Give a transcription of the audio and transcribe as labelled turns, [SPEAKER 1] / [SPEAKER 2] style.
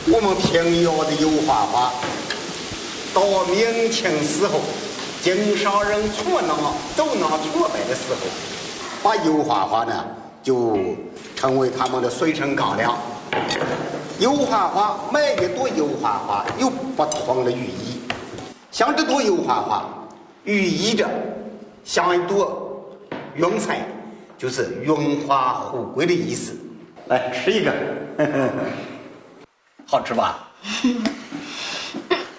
[SPEAKER 1] 我们平遥的油画花，到明清时候，经商人走囊挫败的时候，把油画花呢就成为他们的随身纲领。油画花每一朵油画花有不同的寓意，像这朵油画花寓意着像一朵云彩，就是荣华富贵的意思。来吃一个，好吃吧？